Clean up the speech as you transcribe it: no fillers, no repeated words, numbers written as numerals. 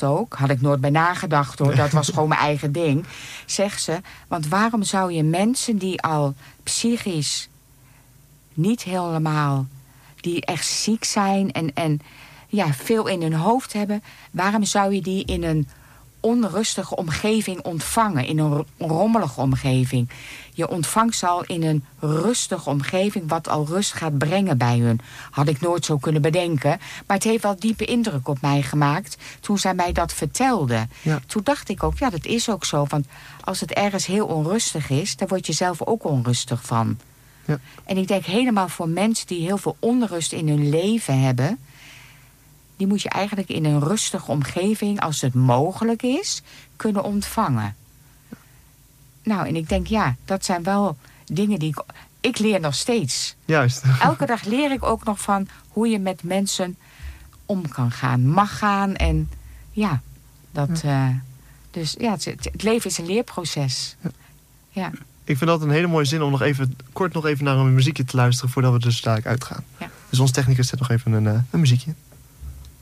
zegt ook, had ik nooit bij nagedacht hoor, dat was gewoon mijn eigen ding. Zegt ze, want waarom zou je mensen die al psychisch niet helemaal, die echt ziek zijn en veel in hun hoofd hebben, waarom zou je die in een onrustige omgeving ontvangen, in een rommelige omgeving? Je ontvangt ze al in een rustige omgeving, wat al rust gaat brengen bij hun. Had ik nooit zo kunnen bedenken, maar het heeft wel diepe indruk op mij gemaakt toen zij mij dat vertelde. Ja. Toen dacht ik ook, ja, dat is ook zo, want als het ergens heel onrustig is, dan word je zelf ook onrustig van. Ja. En ik denk helemaal voor mensen die heel veel onrust in hun leven hebben, die moet je eigenlijk in een rustige omgeving, als het mogelijk is, kunnen ontvangen. Nou, en ik denk, ja, dat zijn wel dingen die ik leer nog steeds. Juist. Elke dag leer ik ook nog van hoe je met mensen om kan gaan, mag gaan. En ja, dat. Dus ja, het leven is een leerproces. Ja. Ik vind dat een hele mooie zin om kort nog even naar een muziekje te luisteren voordat we dus dadelijk uitgaan. Ja. Dus ons technicus zet nog even een muziekje.